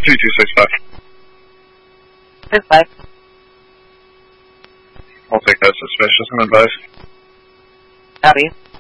3265. 65. I'll take that suspicious and advise. Copy.